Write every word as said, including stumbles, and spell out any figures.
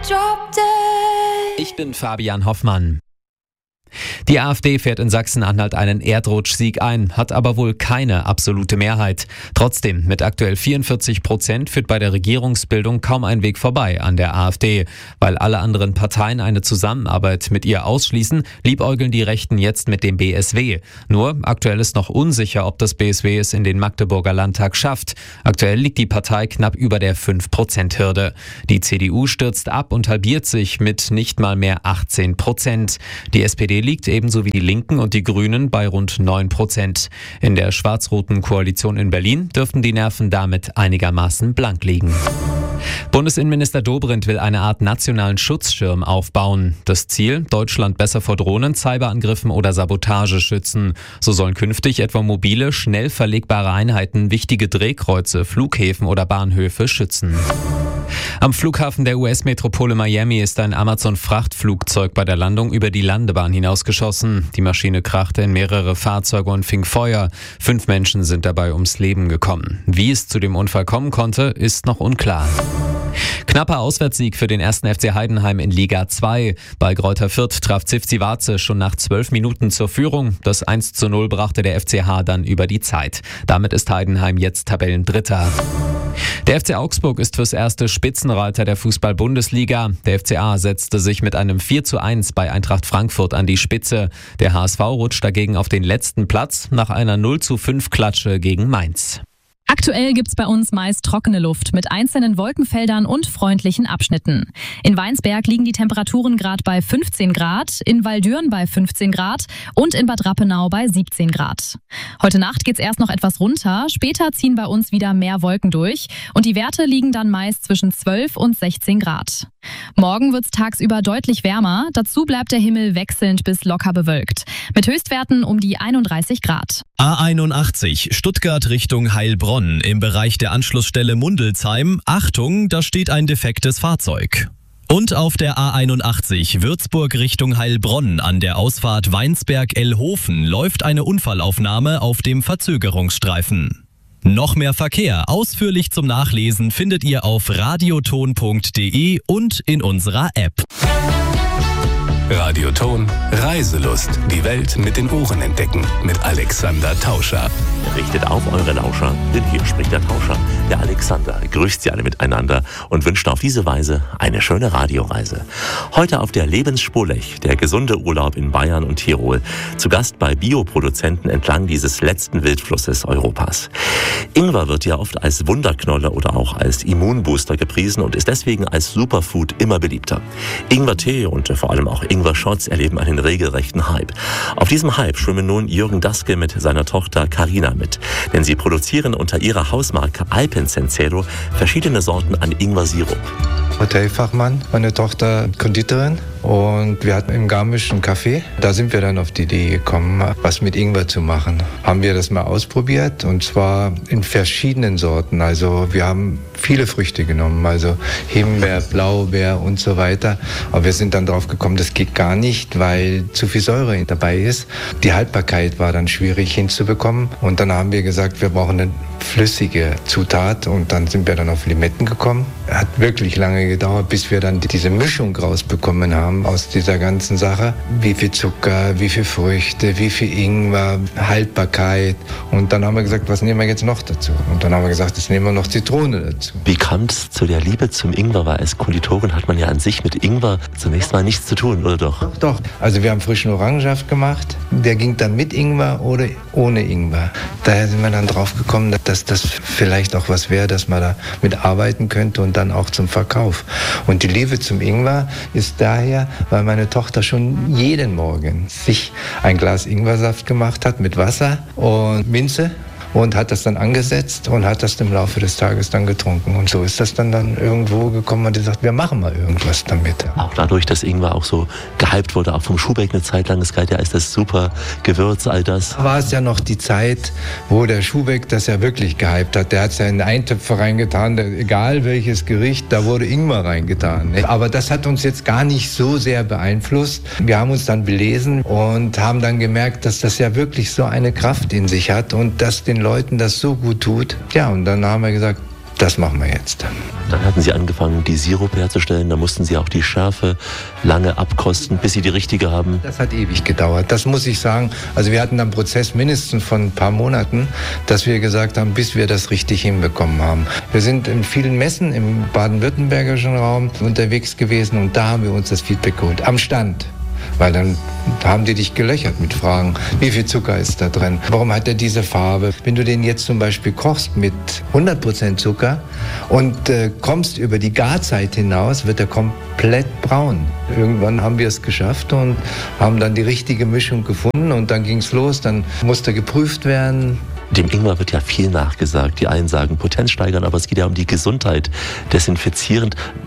drop dead. Ich bin Fabian Hoffmann. Die AfD fährt in Sachsen-Anhalt einen Erdrutschsieg ein, hat aber wohl keine absolute Mehrheit. Trotzdem, mit aktuell vierundvierzig Prozent führt bei der Regierungsbildung kaum ein Weg vorbei an der AfD. Weil alle anderen Parteien eine Zusammenarbeit mit ihr ausschließen, liebäugeln die Rechten jetzt mit dem B S W. Nur, aktuell ist noch unsicher, ob das B S W es in den Magdeburger Landtag schafft. Aktuell liegt die Partei knapp über der fünf Prozent Hürde. Die C D U stürzt ab und halbiert sich mit nicht mal mehr achtzehn Prozent. Die S P D liegt ebenso wie die Linken und die Grünen bei rund neun Prozent. In der schwarz-roten Koalition in Berlin dürften die Nerven damit einigermaßen blank liegen. Bundesinnenminister Dobrindt will eine Art nationalen Schutzschirm aufbauen. Das Ziel, Deutschland besser vor Drohnen, Cyberangriffen oder Sabotage schützen. So sollen künftig etwa mobile, schnell verlegbare Einheiten wichtige Drehkreuze, Flughäfen oder Bahnhöfe schützen. Am Flughafen der U S-Metropole Miami ist ein Amazon-Frachtflugzeug bei der Landung über die Landebahn hinausgeschossen. Die Maschine krachte in mehrere Fahrzeuge und fing Feuer. Fünf Menschen sind dabei ums Leben gekommen. Wie es zu dem Unfall kommen konnte, ist noch unklar. Knapper Auswärtssieg für den ersten F C Heidenheim in Liga zwei. Bei Greuther Fürth traf Zivzi Varze schon nach zwölf Minuten zur Führung. Das eins zu null brachte der F C H dann über die Zeit. Damit ist Heidenheim jetzt Tabellendritter. Der F C Augsburg ist fürs erste Spitzenreiter der Fußball-Bundesliga. Der F C A setzte sich mit einem vier zu eins bei Eintracht Frankfurt an die Spitze. Der H S V rutscht dagegen auf den letzten Platz nach einer null zu fünf Klatsche gegen Mainz. Aktuell gibt's bei uns meist trockene Luft mit einzelnen Wolkenfeldern und freundlichen Abschnitten. In Weinsberg liegen die Temperaturen gerade bei fünfzehn Grad, in Waldürn bei fünfzehn Grad und in Bad Rappenau bei siebzehn Grad. Heute Nacht geht's erst noch etwas runter, später ziehen bei uns wieder mehr Wolken durch und die Werte liegen dann meist zwischen zwölf und sechzehn Grad. Morgen wird's tagsüber deutlich wärmer, dazu bleibt der Himmel wechselnd bis locker bewölkt, mit Höchstwerten um die einunddreißig Grad. A einundachtzig Stuttgart Richtung Heilbronn im Bereich der Anschlussstelle Mundelsheim. Achtung, da steht ein defektes Fahrzeug. Und auf der A einundachtzig Würzburg Richtung Heilbronn an der Ausfahrt Weinsberg-Ellhofen läuft eine Unfallaufnahme auf dem Verzögerungsstreifen. Noch mehr Verkehr ausführlich zum Nachlesen findet ihr auf radioton punkt de und in unserer App. Radioton Reiselust. Die Welt mit den Ohren entdecken. Mit Alexander Tauscher. Richtet auf eure Lauscher, denn hier spricht der Tauscher, der Alexander. Grüßt sie alle miteinander und wünscht auf diese Weise eine schöne Radioreise. Heute auf der Lebensspur Lech, der gesunde Urlaub in Bayern und Tirol. Zu Gast bei Bioproduzenten entlang dieses letzten Wildflusses Europas. Ingwer wird ja oft als Wunderknolle oder auch als Immunbooster gepriesen und ist deswegen als Superfood immer beliebter. Ingwertee und vor allem auch Ingwer-Shots erleben einen regelrechten Hype. Auf diesem Hype schwimmen nun Jürgen Daske mit seiner Tochter Carina mit. Denn sie produzieren unter ihrer Hausmarke Alpensensero verschiedene Sorten an Ingwer-Sirup. Hotelfachmann, meine Tochter Konditorin, und wir hatten im Garmisch ein Café. Da sind wir dann auf die Idee gekommen, was mit Ingwer zu machen. Haben wir das mal ausprobiert und zwar in verschiedenen Sorten. Also wir haben viele Früchte genommen, also Himbeer, Blaubeer und so weiter. Aber wir sind dann drauf gekommen, das geht gar nicht, weil zu viel Säure dabei ist. Die Haltbarkeit war dann schwierig hinzubekommen und dann haben wir gesagt, wir brauchen eine flüssige Zutat und dann sind wir dann auf Limetten gekommen. Hat wirklich lange gedauert, bis wir dann diese Mischung rausbekommen haben aus dieser ganzen Sache. Wie viel Zucker, wie viel Früchte, wie viel Ingwer, Haltbarkeit. Und dann haben wir gesagt, was nehmen wir jetzt noch dazu? Und dann haben wir gesagt, jetzt nehmen wir noch Zitrone dazu. Wie kam es zu der Liebe zum Ingwer? Weil als Konditorin hat man ja an sich mit Ingwer zunächst mal nichts zu tun, oder doch? Doch, doch. Also wir haben frischen Orangensaft gemacht. Der ging dann mit Ingwer oder ohne Ingwer. Daher sind wir dann drauf gekommen, dass das vielleicht auch was wäre, dass man da mitarbeiten könnte und dann auch zum Verkauf. Und die Liebe zum Ingwer ist daher, weil meine Tochter schon jeden Morgen sich ein Glas Ingwersaft gemacht hat mit Wasser und Minze und hat das dann angesetzt und hat das im Laufe des Tages dann getrunken. Und so ist das dann, dann irgendwo gekommen und gesagt, wir machen mal irgendwas damit. Auch dadurch, dass Ingwer auch so gehypt wurde, auch vom Schuhbeck eine Zeit lang, es galt ja als das super Gewürz, all das. Da war es ja noch die Zeit, wo der Schuhbeck das ja wirklich gehypt hat. Der hat es ja in Eintöpfe reingetan, der, egal welches Gericht, da wurde Ingwer reingetan. Ne? Aber das hat uns jetzt gar nicht so sehr beeinflusst. Wir haben uns dann belesen und haben dann gemerkt, dass das ja wirklich so eine Kraft in sich hat und dass den Leuten das so gut tut. Ja, und dann haben wir gesagt, das machen wir jetzt. Dann hatten Sie angefangen, die Sirupe herzustellen. Da mussten Sie auch die Schärfe lange abkosten, bis Sie die richtige haben. Das hat ewig gedauert, das muss ich sagen. Also wir hatten einen Prozess mindestens von ein paar Monaten, dass wir gesagt haben, bis wir das richtig hinbekommen haben. Wir sind in vielen Messen im baden-württembergischen Raum unterwegs gewesen und da haben wir uns das Feedback geholt. Am Stand. Weil dann haben die dich gelöchert mit Fragen, wie viel Zucker ist da drin? Warum hat er diese Farbe? Wenn du den jetzt zum Beispiel kochst mit hundert Prozent Zucker und äh, kommst über die Garzeit hinaus, wird er komplett braun. Irgendwann haben wir es geschafft und haben dann die richtige Mischung gefunden und dann ging es los, dann musste geprüft werden. Dem Ingwer wird ja viel nachgesagt. Die einen sagen Potenz steigern, aber es geht ja um die Gesundheit, desinfizierend.